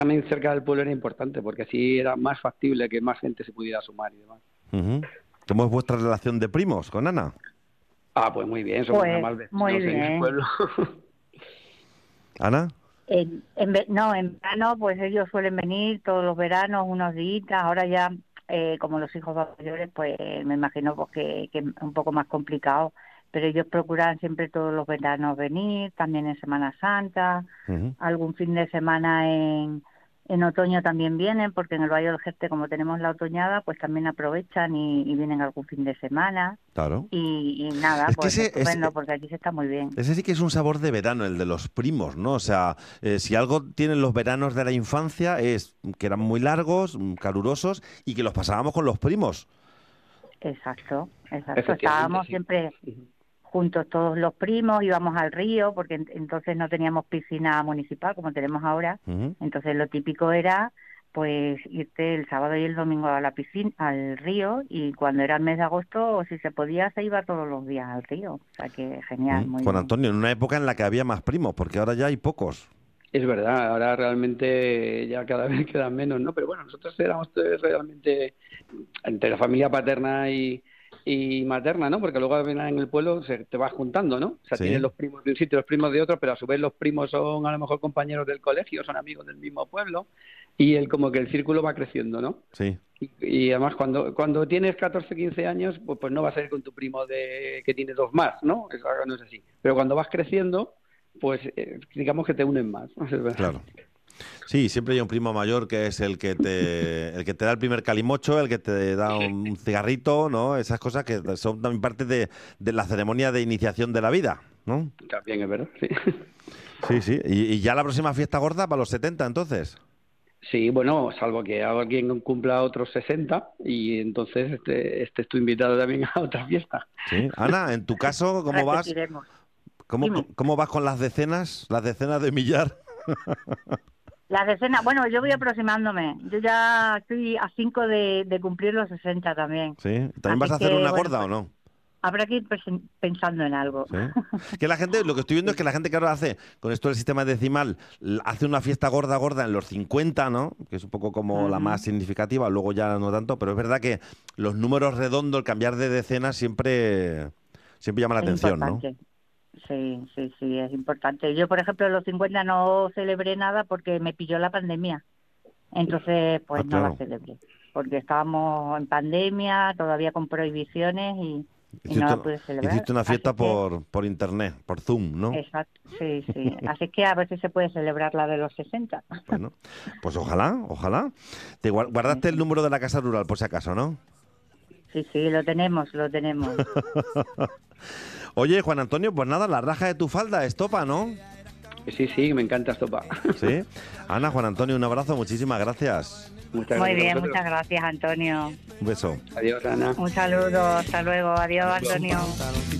también cerca del pueblo era importante, porque así era más factible que más gente se pudiera sumar y demás. Ujú. ¿Cómo es vuestra relación de primos con Ana? Ah, pues muy bien, somos Pues además muy vecinos en el bien. pueblo. ¿Ana? No, en verano, pues ellos suelen venir todos los veranos, unos días. Ahora ya, como los hijos van mayores, pues me imagino pues, que es un poco más complicado. Pero ellos procuran siempre todos los veranos venir, también en Semana Santa, Ujú. algún fin de semana en otoño también vienen, porque en el Valle del Jerte, como tenemos la otoñada, pues también aprovechan y vienen algún fin de semana. Claro. Y nada, Es que pues estupendo, porque aquí se está muy bien. ese sí que es un sabor de verano, el de los primos, ¿no? O sea, si algo tienen los veranos de la infancia es que eran muy largos, calurosos y que los pasábamos con los primos. Exacto, exacto. Efectivamente, Estábamos sí. siempre juntos todos los primos, íbamos al río, porque entonces no teníamos piscina municipal como tenemos ahora. Ujú. Entonces lo típico era pues irte el sábado y el domingo a la piscina, al río, y cuando era el mes de agosto, o si se podía, se iba todos los días al río. O sea que genial, muy Juan bien. Antonio, en una época en la que había más primos, porque ahora ya hay pocos. Es verdad, ahora realmente ya cada vez quedan menos, ¿no? Pero bueno, nosotros éramos todos realmente entre la familia paterna y materna, ¿no? Porque luego al final en el pueblo te vas juntando, ¿no? O sea, tienes Sí, los primos de un sitio, los primos de otro, pero a su vez los primos son a lo mejor compañeros del colegio, son amigos del mismo pueblo, y como que el círculo va creciendo, ¿no? sí. Y además cuando tienes 14 15 años, pues no vas a ir con tu primo que tiene dos más, ¿no? Eso no es así. Pero cuando vas creciendo, pues digamos que te unen más, ¿no? Es verdad. Claro. Sí, siempre hay un primo mayor que es el que te da el primer calimocho, el que te da un cigarrito, ¿no? Esas cosas que son también parte de la ceremonia de iniciación de la vida, ¿no? También es verdad, sí. Sí, sí. Y ya la próxima fiesta gorda para los 70, entonces. Sí, bueno, salvo que alguien cumpla otros 60 y entonces estés tú invitado también a otra fiesta. Sí. Ana, en tu caso, ¿cómo vas? Repetiremos. ¿Cómo, Dime. cómo cómo vas con las decenas de millar? Las decenas, bueno, yo voy aproximándome. Yo ya estoy a 5 de cumplir los 60 también. ¿Sí? ¿También vas Así a hacer que, una bueno, gorda o pues no? habrá que ir pensando en algo. Sí. Que la gente, lo que estoy viendo es que la gente que ahora hace, con esto del sistema decimal, hace una fiesta gorda, gorda en los 50, ¿no? Que es un poco como la más Ujú. significativa, luego ya no tanto, pero es verdad que los números redondos, el cambiar de decenas siempre llama la Es atención, ¿no? importante. Sí, sí, sí, es importante. Yo, por ejemplo, en los 50 no celebré nada porque me pilló la pandemia. Entonces, Ah, pues no la claro. celebré. Porque estábamos en pandemia, todavía con prohibiciones y no Hiciste, la pude celebrar. hiciste una Así fiesta que, por internet, por Zoom, ¿no? exacto, sí, sí. Así que a ver si se puede celebrar la de los 60. Bueno, pues ojalá, ojalá. Te Sí, guardaste el sí. número de la casa rural, por si acaso, ¿no? Sí, sí, lo tenemos, lo tenemos. Oye, Juan Antonio, pues nada, la raja de tu falda, estopa, ¿no? Sí, sí, me encanta estopa. Sí. Ana, Juan Antonio, un abrazo, muchísimas gracias. Muchas Muy gracias a bien, vosotros. muchas gracias, Antonio. Un beso. Adiós, Ana. Un saludo, hasta luego. Adiós, Hasta luego. Antonio.